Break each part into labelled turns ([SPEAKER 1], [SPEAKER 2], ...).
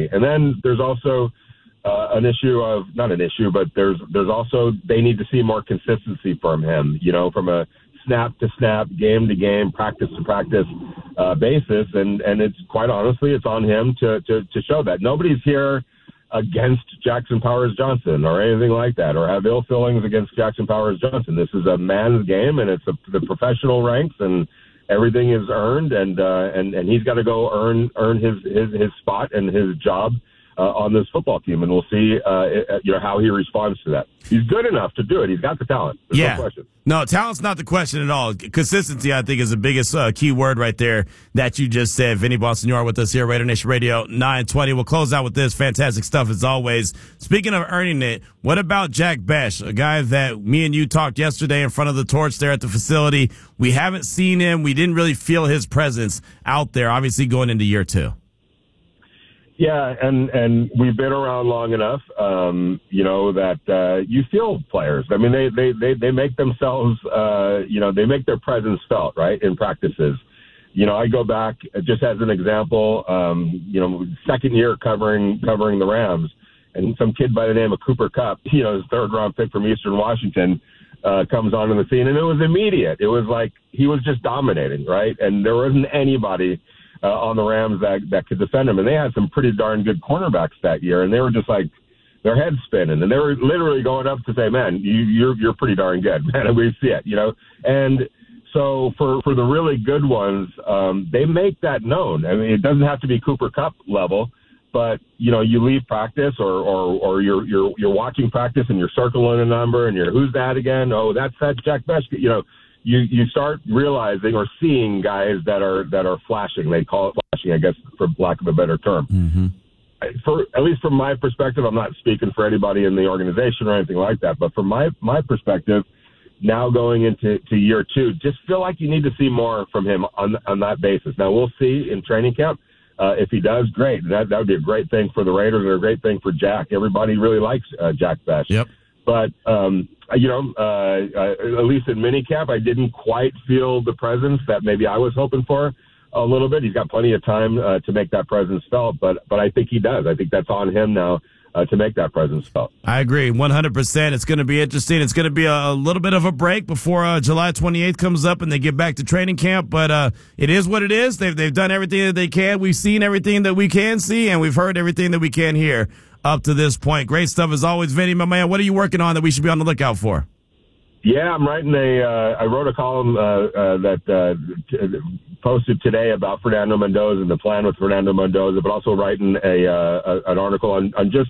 [SPEAKER 1] consistency. And then there's also an issue of, not an issue, but there's also, they need to see more consistency from him, from a snap to snap, game to game, practice to practice basis. And it's quite honestly, it's on him to show that. Nobody's here against Jackson Powers Johnson or anything like that, or have ill feelings against Jackson Powers Johnson. This is a man's game, and it's the professional ranks, and everything is earned, and he's got to go earn his spot and his job on this football team, and we'll see how he responds to that. He's good enough to do it. He's got the talent. There's no question.
[SPEAKER 2] No, talent's not the question at all. Consistency, I think, is the biggest key word right there that you just said. Vinny Bonsignore with us here, Raider Nation Radio 920. We'll close out with this. Fantastic stuff as always. Speaking of earning it, what about Jack Bech, a guy that me and you talked yesterday in front of the Torch there at the facility? We haven't seen him. We didn't really feel his presence out there, obviously going into year 2.
[SPEAKER 1] Yeah, and we've been around long enough, that you feel players. I mean, they make themselves, they make their presence felt, right, in practices. I go back, just as an example, second year covering the Rams, and some kid by the name of Cooper Kupp, his third-round pick from Eastern Washington, comes onto the scene, and it was immediate. It was like he was just dominating, right, and there wasn't anybody on the Rams that could defend him. And they had some pretty darn good cornerbacks that year, and they were just like, their heads spinning. And they were literally going up to say, man, you're pretty darn good, man, and we see it, And so for the really good ones, they make that known. I mean, it doesn't have to be Cooper Kupp level, but, you leave practice or you're watching practice and you're circling a number and who's that again? Oh, that's Jack Bech, You start realizing or seeing guys that are flashing. They call it flashing, I guess, for lack of a better term.
[SPEAKER 2] Mm-hmm.
[SPEAKER 1] At least from my perspective, I'm not speaking for anybody in the organization or anything like that. But from my perspective, now going into year 2, just feel like you need to see more from him on that basis. Now we'll see in training camp. If he does, great. That would be a great thing for the Raiders and a great thing for Jack. Everybody really likes Jack Bech.
[SPEAKER 2] Yep.
[SPEAKER 1] But, at least in minicamp, I didn't quite feel the presence that maybe I was hoping for a little bit. He's got plenty of time to make that presence felt, but I think he does. I think that's on him now to make that presence felt.
[SPEAKER 2] I agree 100%. It's going to be interesting. It's going to be a little bit of a break before July 28th comes up and they get back to training camp, but it is what it is. They've done everything that they can. We've seen everything that we can see, and we've heard everything that we can hear up to this point. Great stuff as always, Vinny, my man. What are you working on that we should be on the lookout for?
[SPEAKER 1] Yeah, I'm writing I wrote a column that posted today about Fernando Mendoza and the plan with Fernando Mendoza, but also writing an article on just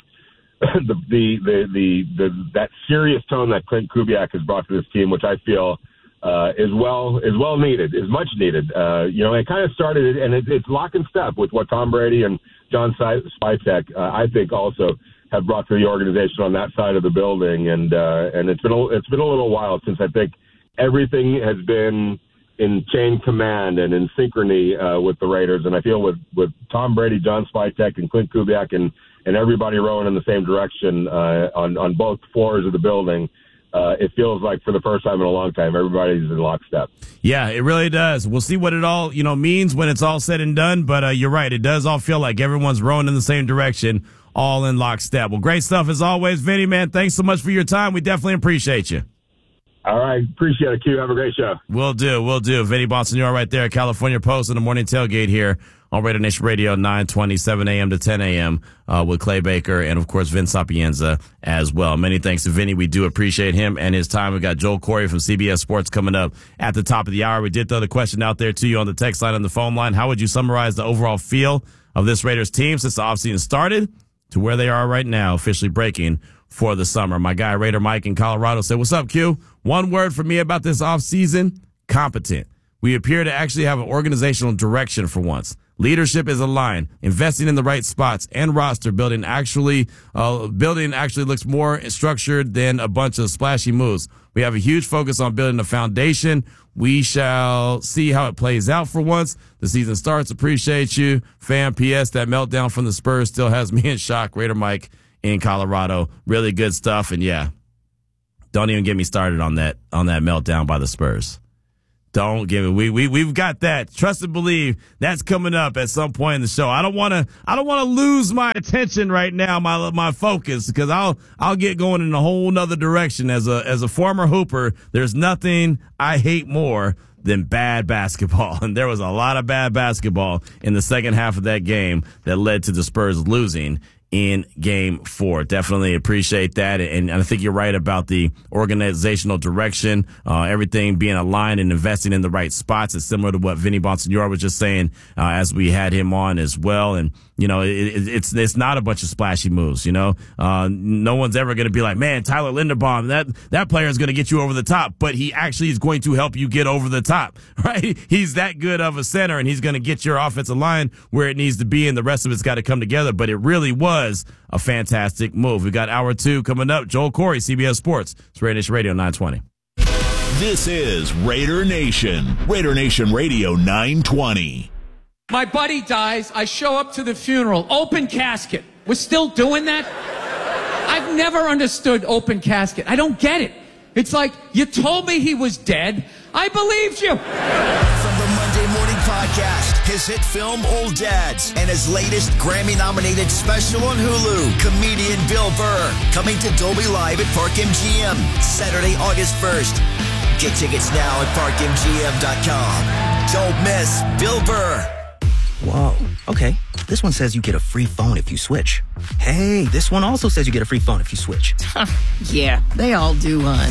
[SPEAKER 1] that serious tone that Clint Kubiak has brought to this team, which I feel is well needed, is much needed. It kind of started, and it's lock and step with what Tom Brady and John Spytek, I think, also have brought to the organization on that side of the building, and it's been a little while since I think everything has been in chain command and in synchrony with the Raiders. And I feel with Tom Brady, John Spytek, and Clint Kubiak, and everybody rowing in the same direction on both floors of the building, it feels like for the first time in a long time, everybody's in lockstep.
[SPEAKER 2] Yeah, it really does. We'll see what it all means when it's all said and done. But you're right; it does all feel like everyone's rowing in the same direction, all in lockstep. Well, great stuff as always, Vinny, man. Thanks so much for your time. We definitely appreciate you.
[SPEAKER 1] All right. Appreciate it, Q. Have a great show.
[SPEAKER 2] Will do. Vinny Bonsignore right there, California Post in the morning tailgate here on Raider Nation Radio, 920, 7 a.m. to 10 a.m. With Clay Baker and, of course, Vince Sapienza as well. Many thanks to Vinny. We do appreciate him and his time. We got Joel Corey from CBS Sports coming up at the top of the hour. We did throw the question out there to you on the text line and the phone line. How would you summarize the overall feel of this Raiders team since the offseason started to where they are right now, officially breaking for the summer? My guy, Raider Mike in Colorado, said, "What's up, Q? One word for me about this offseason, competent. We appear to actually have an organizational direction for once. Leadership is aligned, investing in the right spots, and roster building actually looks more structured than a bunch of splashy moves. We have a huge focus on building a foundation. We shall see how it plays out for once. The season starts. Appreciate you. Fan, P.S. That meltdown from the Spurs still has me in shock." Raider Mike in Colorado. Really good stuff. And yeah, don't even get me started on that meltdown by the Spurs. Don't give it. We've got that. Trust and believe that's coming up at some point in the show. I don't want to lose my attention right now, my focus, because I'll get going in a whole nother direction. As a former hooper, there's nothing I hate more than bad basketball. And there was a lot of bad basketball in the second half of that game that led to the Spurs losing in Game 4. Definitely appreciate that. And I think you're right about the organizational direction, everything being aligned and investing in the right spots. It's similar to what Vinny Bonsignore was just saying as we had him on as well. And, it's not a bunch of splashy moves, no one's ever going to be like, man, Tyler Linderbaum, that player is going to get you over the top, but he actually is going to help you get over the top, right? He's that good of a center, and he's going to get your offensive line where it needs to be, and the rest of it's got to come together. But it really was a fantastic move. We got hour 2 coming up. Joel Corey, CBS Sports. It's Raider Nation Radio 920.
[SPEAKER 3] This is Raider Nation. Raider Nation Radio 920.
[SPEAKER 4] My buddy dies. I show up to the funeral. Open casket. We're still doing that? I've never understood open casket. I don't get it. It's like, you told me he was dead. I believed you.
[SPEAKER 5] From the Monday Morning Podcast, his hit film Old Dads, and his latest Grammy-nominated special on Hulu, comedian Bill Burr, coming to Dolby Live at Park MGM, Saturday, August 1st. Get tickets now at parkmgm.com. Don't miss Bill Burr.
[SPEAKER 6] Whoa, okay. This one says you get a free phone if you switch. Hey, this one also says you get a free phone if you switch.
[SPEAKER 7] Yeah, they all do, hon.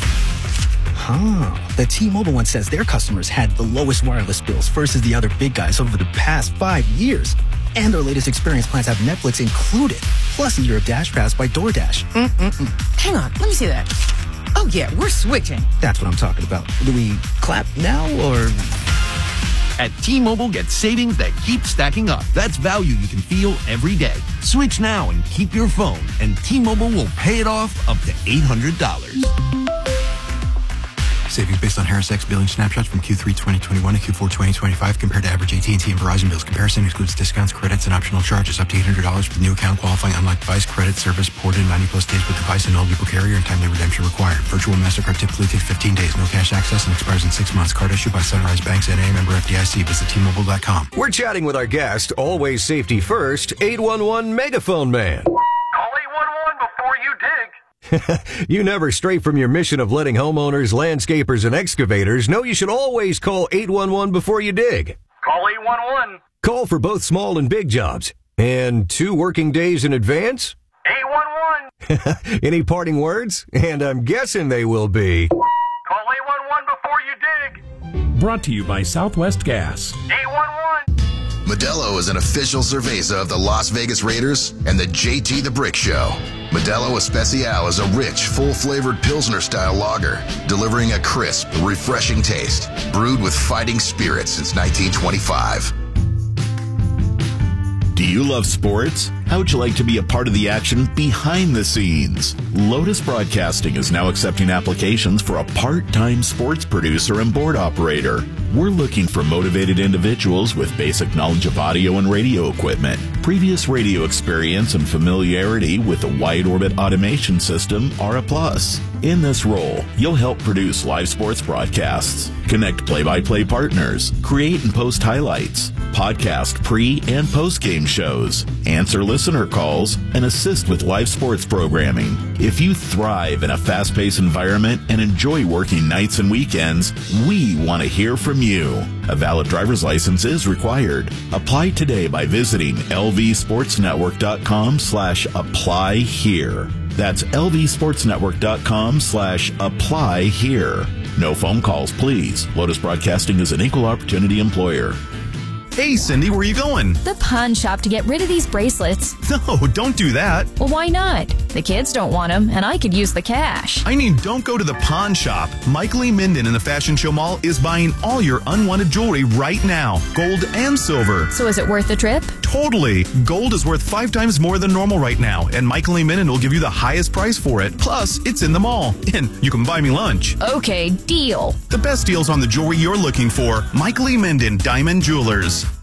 [SPEAKER 6] The T-Mobile one says their customers had the lowest wireless bills versus the other big guys over the past 5 years. And their latest experience plans have Netflix included, plus a year of Dash Pass by DoorDash.
[SPEAKER 7] Hang on, let me see that. Oh, yeah, we're switching.
[SPEAKER 6] That's what I'm talking about. Do we clap now, or...
[SPEAKER 8] At T-Mobile, get savings that keep stacking up. That's value you can feel every day. Switch now and keep your phone, and T-Mobile will pay it off up to $800.
[SPEAKER 9] Savings based on Harris X billing snapshots from Q3 2021 to Q4 2025 compared to average AT&T and Verizon bills. Comparison excludes discounts, credits, and optional charges up to $800 for new account qualifying unlocked device. Credit service ported 90-plus days with device and eligible carrier, and timely redemption required. Virtual MasterCard typically takes 15 days. No cash access and expires in 6 months. Card issued by Sunrise Banks, N.A. member FDIC. Visit T-Mobile.com.
[SPEAKER 10] We're chatting with our guest, always safety first, 811 Megaphone Man.
[SPEAKER 11] Call 811 before you dig.
[SPEAKER 10] You never stray from your mission of letting homeowners, landscapers, and excavators know you should always call 811 before you dig.
[SPEAKER 11] Call 811.
[SPEAKER 10] Call for both small and big jobs. And 2 working days in advance?
[SPEAKER 11] 811.
[SPEAKER 10] Any parting words? And I'm guessing they will be...
[SPEAKER 11] Call 811 before you dig.
[SPEAKER 12] Brought to you by Southwest Gas.
[SPEAKER 11] 811.
[SPEAKER 13] Modelo is an official cerveza of the Las Vegas Raiders and the JT the Brick Show. Modelo Especial is a rich, full-flavored Pilsner-style lager, delivering a crisp, refreshing taste, brewed with fighting spirit since 1925.
[SPEAKER 3] Do you love sports? How would you like to be a part of the action behind the scenes? Lotus Broadcasting is now accepting applications for a part-time sports producer and board operator. We're looking for motivated individuals with basic knowledge of audio and radio equipment, previous radio experience, and familiarity with the wide orbit automation system are a plus. In this role, you'll help produce live sports broadcasts, connect play-by-play partners, create and post highlights, podcast pre- and post-game shows, answer listener calls, and assist with live sports programming. If you thrive in a fast-paced environment and enjoy working nights and weekends, we want to hear from you. A valid driver's license is required. Apply today by visiting lvsportsnetwork.com/apply here. That's lvsportsnetwork.com/apply here. No phone calls, please. Lotus Broadcasting is an equal opportunity employer.
[SPEAKER 14] Hey, Cindy, where are you going?
[SPEAKER 15] The pawn shop to get rid of these bracelets.
[SPEAKER 14] No, don't do that.
[SPEAKER 15] Well, why not? The kids don't want them, and I could use the cash.
[SPEAKER 14] I mean, don't go to the pawn shop. Michael E. Minden in the Fashion Show Mall is buying all your unwanted jewelry right now, gold and silver.
[SPEAKER 15] So is it worth the trip?
[SPEAKER 14] Totally. Gold is worth 5 times more than normal right now, and Michael E. Minden will give you the highest price for it. Plus, it's in the mall, and you can buy me lunch.
[SPEAKER 15] Okay, deal.
[SPEAKER 14] The best deals on the jewelry you're looking for. Michael E. Minden, Diamond Jewelers.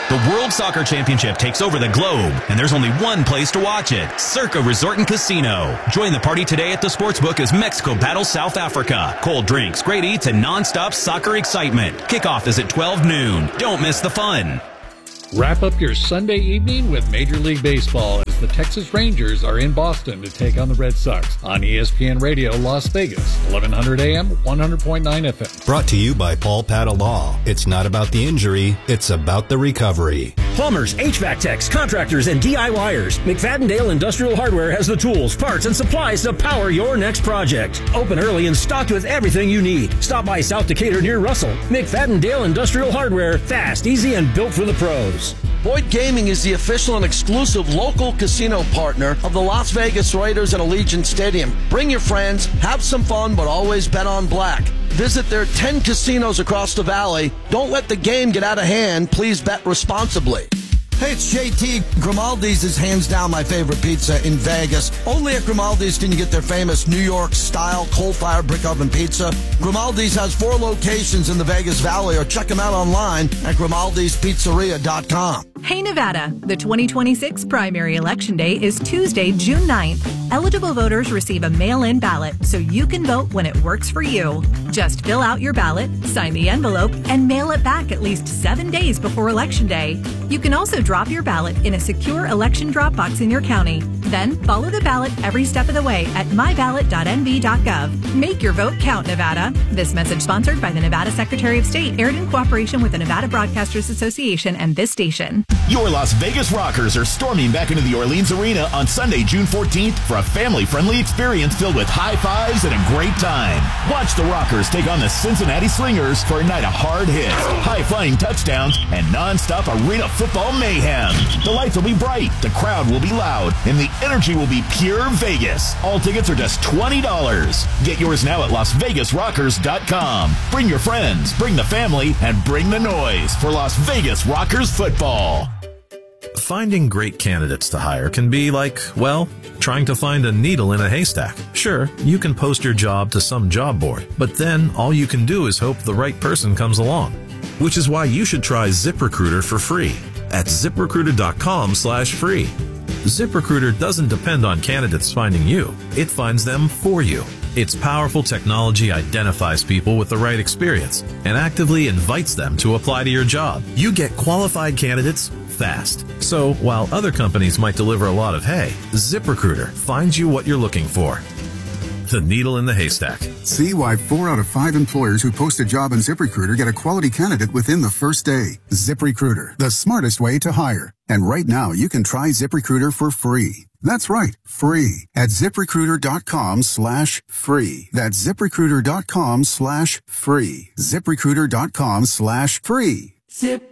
[SPEAKER 16] The World Soccer Championship takes over the globe, and there's only one place to watch it, Circa Resort and Casino. Join the party today at the Sportsbook as Mexico battles South Africa. Cold drinks, great eats, and non-stop soccer excitement. Kickoff is at 12 noon. Don't miss the fun.
[SPEAKER 17] Wrap up your Sunday evening with Major League Baseball as the Texas Rangers are in Boston to take on the Red Sox on ESPN Radio Las Vegas, 1100 AM, 100.9 FM.
[SPEAKER 18] Brought to you by Paul Pata Law. It's not about the injury, it's about the recovery.
[SPEAKER 19] Plumbers, HVAC techs, contractors, and DIYers. McFadden-Dale Industrial Hardware has the tools, parts, and supplies to power your next project. Open early and stocked with everything you need. Stop by South Decatur near Russell. McFadden-Dale Industrial Hardware. Fast, easy, and built for the pros.
[SPEAKER 20] Boyd Gaming is the official and exclusive local casino partner of the Las Vegas Raiders and Allegiant Stadium. Bring your friends, have some fun, but always bet on black. Visit their 10 casinos across the valley. Don't let the game get out of hand. Please bet responsibly. Hey, it's JT. Grimaldi's is hands down my favorite pizza in Vegas. Only at Grimaldi's can you get their famous New York-style coal-fired brick oven pizza. Grimaldi's has 4 locations in the Vegas Valley, or check them out online at Grimaldi'sPizzeria.com.
[SPEAKER 21] Hey, Nevada. The 2026 primary election day is Tuesday, June 9th. Eligible voters receive a mail-in ballot so you can vote when it works for you. Just fill out your ballot, sign the envelope, and mail it back at least 7 days before Election Day. You can also drop your ballot in a secure election drop box in your county. Then follow the ballot every step of the way at myballot.nv.gov. Make your vote count, Nevada. This message sponsored by the Nevada Secretary of State, aired in cooperation with the Nevada Broadcasters Association and this station.
[SPEAKER 3] Your Las Vegas Rockers are storming back into the Orleans Arena on Sunday, June 14th for a family-friendly experience filled with high fives and a great time. Watch the Rockers take on the Cincinnati Slingers for a night of hard hits, high-flying touchdowns, and non-stop arena football mayhem. The lights will be bright, the crowd will be loud, and the energy will be pure Vegas. All tickets are just $20. Get yours now at LasVegasRockers.com. Bring your friends, bring the family, and bring the noise for Las Vegas Rockers football.
[SPEAKER 22] Finding great candidates to hire can be like, well, trying to find a needle in a haystack. Sure, you can post your job to some job board, but then all you can do is hope the right person comes along. Which is why you should try ZipRecruiter for free at ZipRecruiter.com/free. ZipRecruiter doesn't depend on candidates finding you. It finds them for you. Its powerful technology identifies people with the right experience and actively invites them to apply to your job. You get qualified candidates fast. So while other companies might deliver a lot of hay, ZipRecruiter finds you what you're looking for. The needle in the haystack.
[SPEAKER 23] See why 4 out of 5 employers who post a job on ZipRecruiter get a quality candidate within the first day. ZipRecruiter, the smartest way to hire. And right now, you can try ZipRecruiter for free. That's right, free at ZipRecruiter.com/free. That's ZipRecruiter.com/free. ZipRecruiter.com/free.
[SPEAKER 24] Zip